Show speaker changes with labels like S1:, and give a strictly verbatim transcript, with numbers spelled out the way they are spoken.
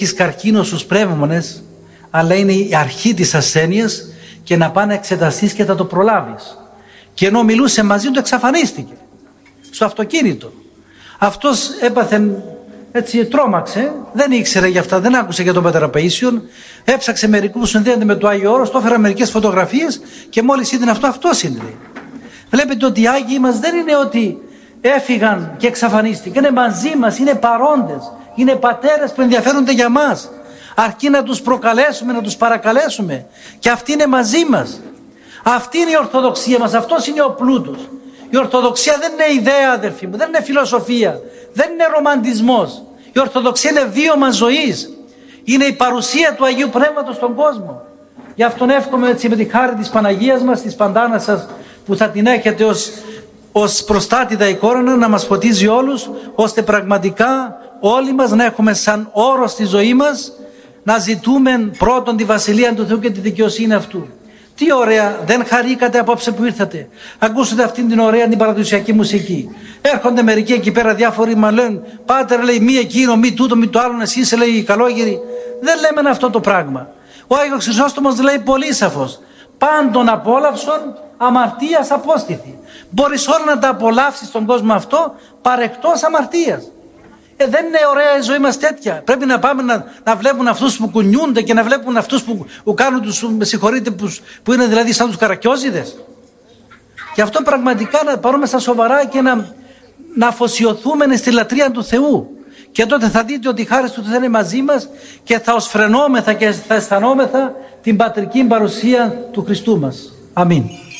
S1: έχεις καρκίνο στους πνεύμονες, αλλά είναι η αρχή της ασθένειας και να πάει να εξεταστείς και θα το προλάβεις. Και ενώ μιλούσε μαζί του, εξαφανίστηκε στο αυτοκίνητο. Αυτός έπαθε, έτσι τρόμαξε, δεν ήξερε για αυτά, δεν άκουσε για τον Πατέρα Παΐσιον, έψαξε μερικού που συνδέονται με το Άγιο Όρος, το έφερα μερικές φωτογραφίες και μόλις είδε αυτό, αυτός είναι. Βλέπετε ότι οι Άγιοι μας δεν είναι ότι έφυγαν και εξαφανίστηκαν, είναι μαζί μας, είναι παρόντες, είναι πατέρες που ενδιαφέρονται για μας. Αρκεί να τους προκαλέσουμε, να τους παρακαλέσουμε, και αυτοί είναι μαζί μας. Αυτή είναι η Ορθοδοξία μας, αυτός είναι ο πλούτος. Η Ορθοδοξία δεν είναι ιδέα, αδερφοί μου, δεν είναι φιλοσοφία, δεν είναι ρομαντισμός. Η Ορθοδοξία είναι βίωμα ζωής. Είναι η παρουσία του Αγίου Πνεύματος στον κόσμο. Γι' αυτόν εύχομαι έτσι με τη χάρη της Παναγίας μας, της Παντάνας σας, που θα την έχετε ως, ως προστάτηδα εικόνα, να μας φωτίζει όλους, ώστε πραγματικά όλοι μας να έχουμε σαν όρο στη ζωή μας να ζητούμε πρώτον τη Βασιλεία του Θεού και τη δικαιοσύνη αυτού. Τι ωραία, δεν χαρήκατε απόψε που ήρθατε? Ακούσατε αυτήν την ωραία την παραδοσιακή μουσική. Έρχονται μερικοί εκεί πέρα διάφοροι, μα λένε, πάτερ, λέει, μη εκείνο, μη τούτο, μη το άλλο, εσύ είσαι, λέει, καλόγεροι. Δεν λέμε αυτό το πράγμα. Ο Άγιος Χρυσόστομος λέει πολύ σαφώς, πάντων απόλαυσον αμαρτίας απόστηθη. Μπορείς όλα να τα απολαύσεις στον κόσμο αυτό παρεκτός αμαρτίας. Ε, δεν είναι ωραία η ζωή μας τέτοια? Πρέπει να πάμε να, να βλέπουν αυτούς που κουνιούνται και να βλέπουν αυτούς που, που κάνουν τους, με συγχωρείτε, που, που είναι δηλαδή σαν τους καρακιόζιδες. Γι' αυτό πραγματικά να πάρουμε στα σοβαρά και να, να αφοσιωθούμε στη λατρεία του Θεού. Και τότε θα δείτε ότι η χάρη του Θεού είναι μαζί μας και θα οσφρενόμεθα και θα αισθανόμεθα την πατρική παρουσία του Χριστού μας. Αμήν.